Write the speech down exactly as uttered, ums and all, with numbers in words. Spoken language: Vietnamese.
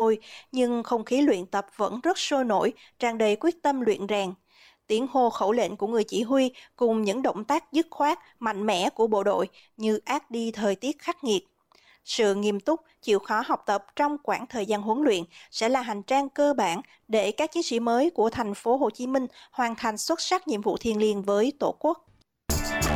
thôi, nhưng không khí luyện tập vẫn rất sôi nổi, tràn đầy quyết tâm luyện rèn. Tiếng hô khẩu lệnh của người chỉ huy cùng những động tác dứt khoát, mạnh mẽ của bộ đội như át đi thời tiết khắc nghiệt. Sự nghiêm túc, chịu khó học tập trong quãng thời gian huấn luyện sẽ là hành trang cơ bản để các chiến sĩ mới của thành phố Hồ Chí Minh hoàn thành xuất sắc nhiệm vụ thiêng liêng với Tổ quốc.